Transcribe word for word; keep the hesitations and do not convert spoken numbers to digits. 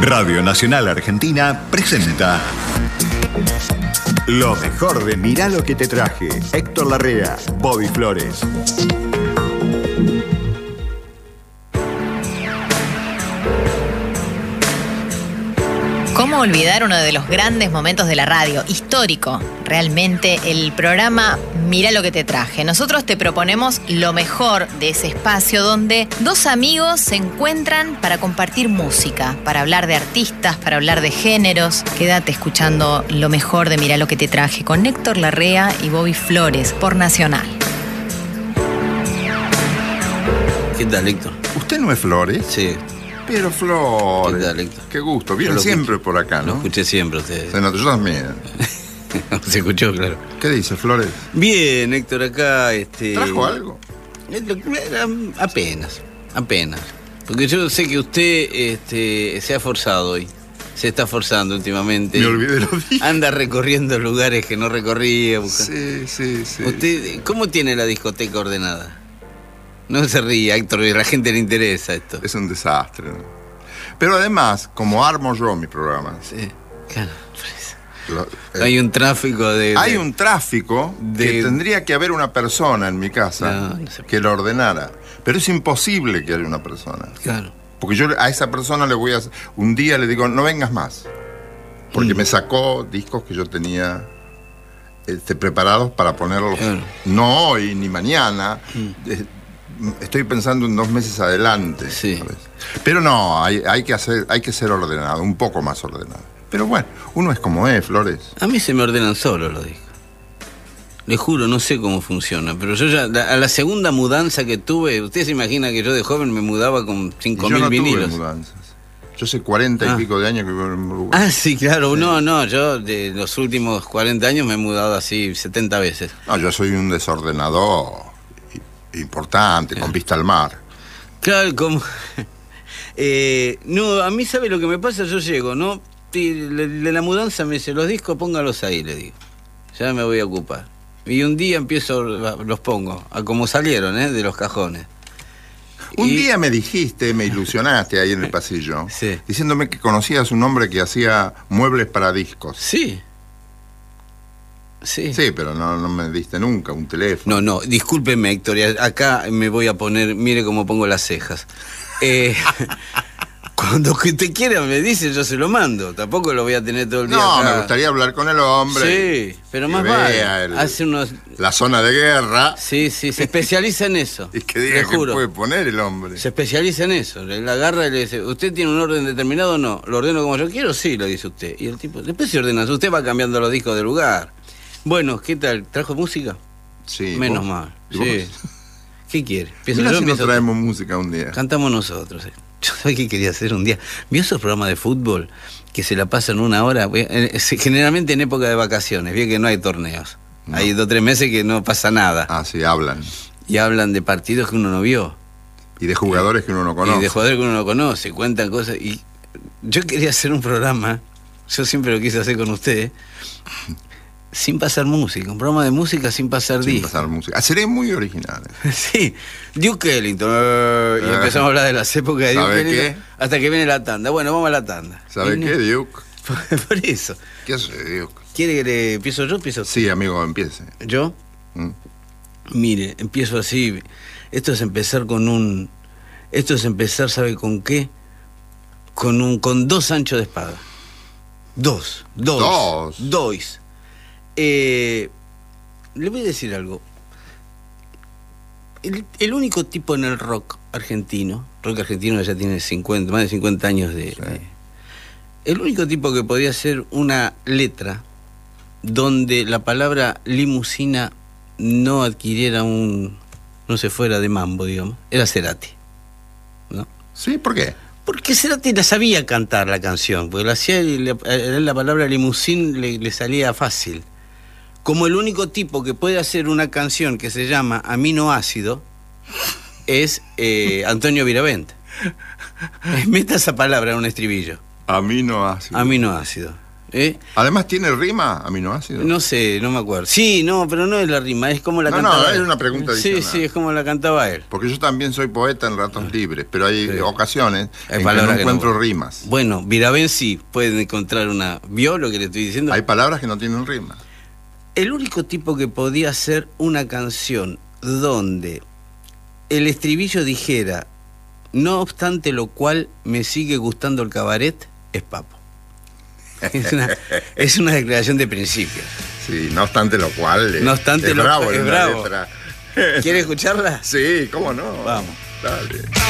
Radio Nacional Argentina presenta lo mejor de Mirá lo que te traje. Héctor Larrea, Bobby Flores. ¿Cómo olvidar uno de los grandes momentos de la radio? Histórico, realmente, el programa Mirá lo que te traje. Nosotros te proponemos lo mejor de ese espacio donde dos amigos se encuentran para compartir música, para hablar de artistas, para hablar de géneros. Quédate escuchando lo mejor de Mirá lo que te traje con Héctor Larrea y Bobby Flores por Nacional. ¿Qué tal, Héctor? ¿Usted no es Flores? Sí. Pero Flores. ¿Qué tal, Héctor? Qué gusto. Viene siempre por acá, ¿no? Lo escuché siempre usted. Se nota, yo también. Se escuchó, claro. ¿Qué dice, Flores? Bien, Héctor, acá, este... ¿Trajo algo? Apenas, apenas. Porque yo sé que usted este, se ha forzado hoy. Se está forzando últimamente. Me olvidé los días. Anda recorriendo lugares que no recorría. Buscando. Sí, sí, sí. ¿Usted cómo tiene la discoteca ordenada? No se ría, Héctor, a la gente le interesa esto. Es un desastre, ¿no? Pero además, como armo yo mi programa. Sí, claro. Lo, eh, hay un tráfico de... Hay de, un tráfico de, que tendría que haber una persona en mi casa no, no sé. que lo ordenara. Pero es imposible que haya una persona. Claro. Porque yo a esa persona le voy a... Un día le digo, no vengas más. Porque mm. me sacó discos que yo tenía este, preparados para ponerlos. Claro. No hoy ni mañana. Mm. Eh, Estoy pensando en dos meses adelante. Sí. ¿Sabes? Pero no, hay, hay, que hacer, hay que ser ordenado, un poco más ordenado. Pero bueno, uno es como es, Flores. A mí se me ordenan solos los discos. Le juro, no sé cómo funciona, pero yo ya, a la segunda mudanza que tuve, usted se imagina que yo de joven me mudaba con cinco mil no vinilos. Tuve mudanzas. Yo hace cuarenta ah. y pico de años que vivo en Uruguay. Ah, sí, claro. Sí. No, no, yo de los últimos cuarenta años me he mudado así setenta veces. No, yo soy un desordenador importante, claro. Con vista al mar. Claro, como... eh, no, a mí, ¿sabe lo que me pasa? Yo llego, ¿no? De la mudanza me dice, los discos póngalos ahí, le digo. Ya me voy a ocupar. Y un día empiezo, los pongo, a como salieron, ¿eh? De los cajones. Un y... día me dijiste, me ilusionaste ahí en el pasillo, sí. Diciéndome que conocías un hombre que hacía muebles para discos. Sí. Sí. Sí, pero no, no me diste nunca un teléfono. No, no, discúlpeme, Héctor, acá me voy a poner, mire cómo pongo las cejas. Eh, cuando que te quiera me dice, yo se lo mando, tampoco lo voy a tener todo el día No, acá. Me gustaría hablar con el hombre. Sí, pero más vale. El, hace unos... La zona de guerra. Sí, sí, se especializa en eso. Y que diga que puede poner el hombre. Se especializa en eso. Le agarra y le dice, ¿usted tiene un orden determinado o no? ¿Lo ordeno como yo quiero? Sí, lo dice usted. Y el tipo, después se ordena, usted va cambiando los discos de lugar. Bueno, ¿qué tal? ¿Trajo música? Sí. Menos ¿vos? mal. Sí. ¿Vos? ¿Qué quiere? Mira yo, si no traemos música un día. Cantamos nosotros. Eh. Yo sabía qué quería hacer un día. ¿Vio esos programas de fútbol que se la pasan una hora? Generalmente en época de vacaciones. Vio que no hay torneos. No. Hay dos o tres meses que no pasa nada. Ah, sí, hablan. Y hablan de partidos que uno no vio. Y de jugadores que uno no conoce. Y de jugadores que uno no conoce. Cuentan cosas. Y yo quería hacer un programa. Yo siempre lo quise hacer con usted. Sin pasar música, un programa de música sin pasar Sin discos. pasar música. Ah, seré muy original. Sí, Duke Ellington. Uh, y eh. empezamos a hablar de las épocas de Duke Ellington. ¿Qué? Hasta que viene la tanda. Bueno, vamos a la tanda. ¿Sabe y qué, no... Duke? Por, por eso. ¿Qué hace, Duke? ¿Quiere que le empiezo yo? ¿Empiezo Sí, amigo, empiece. ¿Yo? ¿Mm? Mire, empiezo así. Esto es empezar con un... Esto es empezar, ¿sabe con qué? Con un con dos anchos de espada. Dos. Dos. Dos. Dos. Eh, le voy a decir algo. El, el único tipo en el rock argentino, rock argentino ya tiene cincuenta, más de cincuenta años de, sí. de... El único tipo que podía hacer una letra donde la palabra limusina no adquiriera un... no se fuera de mambo, digamos, era Cerati, ¿no? Sí, ¿por qué? Porque Cerati la sabía cantar la canción, porque la, hacía, la, la palabra limusín le, le salía fácil. Como el único tipo que puede hacer una canción que se llama Aminoácido es eh, Antonio Viravente. Meta esa palabra en un estribillo. Aminoácido. Aminoácido. ¿Eh? Además, ¿tiene rima aminoácido? No sé, no me acuerdo. Sí, no, pero no es la rima, es como la no, cantaba No, él. es una pregunta adicional. Sí, sí, es como la cantaba él. Porque yo también soy poeta en ratos sí. libres, pero hay sí. ocasiones hay en que no encuentro que no. rimas. Bueno, Virabén sí pueden encontrar una... ¿Vio lo que le estoy diciendo? Hay palabras que no tienen rima. El único tipo que podía hacer una canción donde el estribillo dijera, no obstante lo cual me sigue gustando el cabaret, es Papo. Es una, es una declaración de principio. Sí, no obstante lo cual. No obstante es lo bravo, es es bravo. Letra. ¿Quiere escucharla? Sí, cómo no. Vamos. Dale.